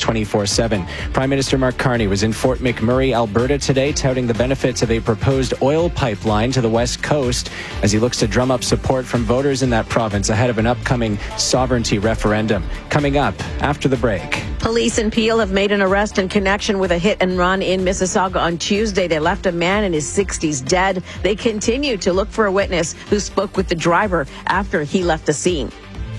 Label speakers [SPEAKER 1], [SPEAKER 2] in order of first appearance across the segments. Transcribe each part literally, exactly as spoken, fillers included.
[SPEAKER 1] twenty-four seven. Prime Minister Mark Carney was in Fort McMurray, Alberta today, touting the benefits of a proposed oil pipeline to the west coast as he looks to drum up support from voters in that province ahead of an upcoming sovereignty referendum. Coming up after the break.
[SPEAKER 2] Police in Peel have made an arrest in connection with a hit and run in Mississauga on Tuesday. They left a man in his sixties dead. They continue to look for a witness who spoke with the driver after he left the scene.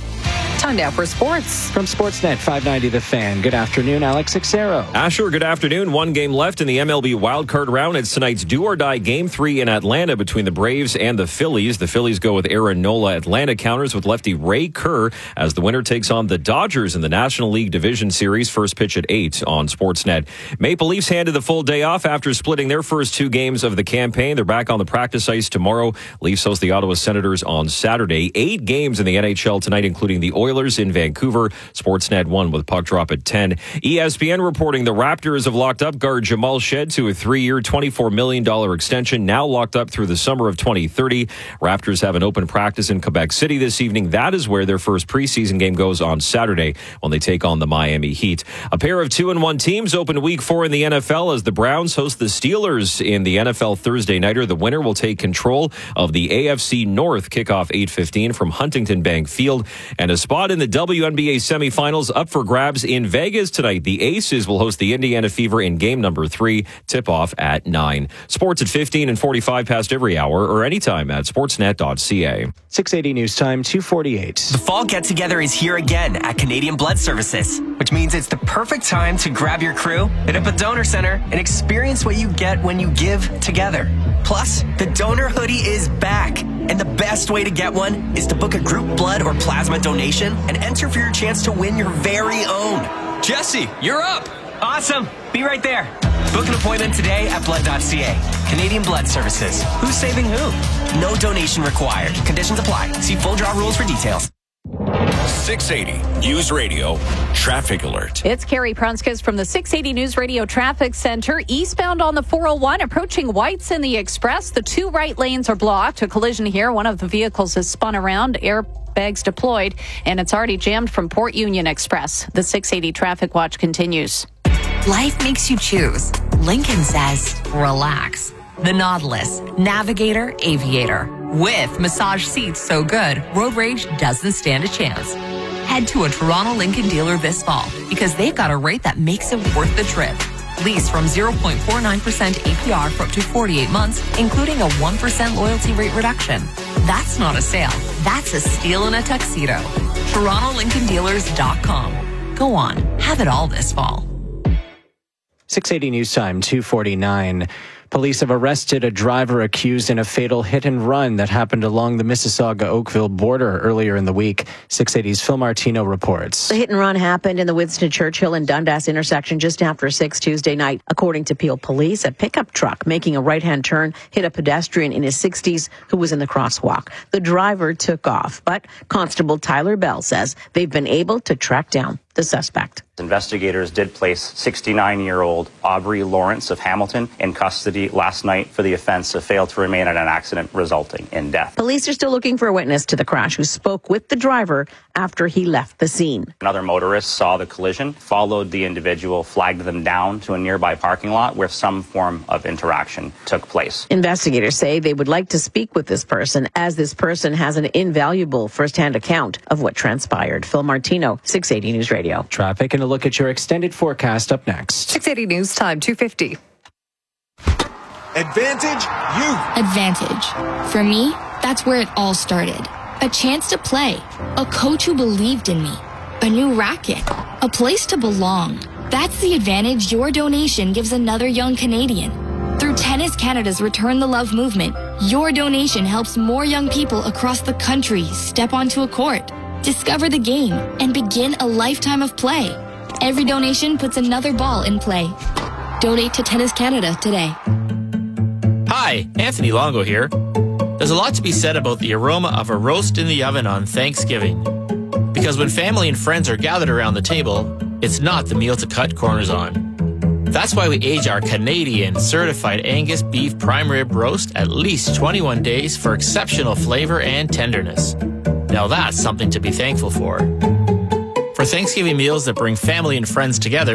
[SPEAKER 3] Time now for sports.
[SPEAKER 1] From Sportsnet five ninety The Fan, good afternoon, Alex Xero.
[SPEAKER 4] Asher, good afternoon. One game left in the M L B wildcard round. It's tonight's do-or-die Game three in Atlanta between the Braves and the Phillies. The Phillies go with Aaron Nola. Atlanta counters with lefty Ray Kerr as the winner takes on the Dodgers in the National League Division Series. First pitch at eight on Sportsnet. Maple Leafs handed the full day off after splitting their first two games of the campaign. They're back on the practice ice tomorrow. Leafs host the Ottawa Senators on Saturday. Eight games in the N H L tonight, including the Oilers in Vancouver. Sportsnet one with puck drop at ten. E S P N reporting the Raptors have locked up guard Jamal Shed to a three-year, twenty-four million dollars extension, now locked up through the summer of twenty thirty. Raptors have an open practice in Quebec City this evening. That is where their first preseason game goes on Saturday when they take on the Miami Heat. A pair of two and one teams open week four in the N F L as the Browns host the Steelers in the N F L Thursday nighter. The winner will take control of the A F C North. Kickoff eight fifteen from Huntington Bank Field. And a spot in the W N B A semifinals up for grabs in Vegas tonight. The Aces will host the Indiana Fever in game number three. Tip-off at nine. Sports at fifteen and forty-five past every hour or anytime at sportsnet dot c a.
[SPEAKER 1] six eighty News Time, two forty-eight.
[SPEAKER 5] The fall get-together is here again at Canadian Blood Services, which means it's the perfect time to grab your crew, hit up a donor center, and experience what you get when you give together. Plus, the donor hoodie is back. And the best way to get one is to book a group blood or plasma donation and enter for your chance to win your very own.
[SPEAKER 6] Jesse, you're up.
[SPEAKER 5] Awesome. Be right there. Book an appointment today at blood dot c a. Canadian Blood Services. Who's saving who? No donation required. Conditions apply. See full draw rules for details.
[SPEAKER 6] six eighty News Radio Traffic Alert.
[SPEAKER 3] It's Carrie Prunskis from the six eighty News Radio Traffic Center. Eastbound on the four oh one, approaching Whites in the Express. The two right lanes are blocked. A collision here. One of the vehicles has spun around. Airbags deployed, and it's already jammed from Port Union Express. The six eighty Traffic Watch continues.
[SPEAKER 7] Life makes you choose. Lincoln says, relax. The Nautilus, Navigator, Aviator. With massage seats so good, road rage doesn't stand a chance. Head to a Toronto Lincoln dealer this fall because they've got a rate that makes it worth the trip. Lease from zero point four nine percent A P R for up to forty-eight months, including a one percent loyalty rate reduction. That's not a sale. That's a steal in a tuxedo. Toronto Lincoln Dealers dot com. Go on, have it all this fall.
[SPEAKER 1] six eighty News Time, two forty-nine. Police have arrested a driver accused in a fatal hit and run that happened along the Mississauga-Oakville border earlier in the week. six eighty's Phil Martino reports.
[SPEAKER 2] The hit and run happened in the Winston Churchill and Dundas intersection just after six Tuesday night. According to Peel Police, a pickup truck making a right-hand turn hit a pedestrian in his sixties who was in the crosswalk. The driver took off, but Constable Tyler Bell says they've been able to track down the suspect.
[SPEAKER 8] Investigators did place sixty-nine-year-old Aubrey Lawrence of Hamilton in custody last night for the offense of failed to remain at an accident resulting in death.
[SPEAKER 2] Police are still looking for a witness to the crash who spoke with the driver after he left the scene.
[SPEAKER 8] Another motorist saw the collision, followed the individual, flagged them down to a nearby parking lot where some form of interaction took place.
[SPEAKER 2] Investigators say they would like to speak with this person as this person has an invaluable first-hand account of what transpired. Phil Martino, six eighty News Radio.
[SPEAKER 1] Traffic and a look at your extended forecast up next.
[SPEAKER 3] six eighty News Time, two fifty.
[SPEAKER 9] Advantage Youth.
[SPEAKER 10] Advantage. For me, that's where it all started. A chance to play. A coach who believed in me. A new racket. A place to belong. That's the advantage your donation gives another young Canadian. Through Tennis Canada's Return the Love movement, your donation helps more young people across the country step onto a court, discover the game, and begin a lifetime of play. Every donation puts another ball in play. Donate to Tennis Canada today.
[SPEAKER 11] Hi, Anthony Longo here. There's a lot to be said about the aroma of a roast in the oven on Thanksgiving. Because when family and friends are gathered around the table, it's not the meal to cut corners on. That's why we age our Canadian certified Angus beef prime rib roast at least twenty-one days for exceptional flavor and tenderness. Now that's something to be thankful for. For Thanksgiving meals that bring family and friends together,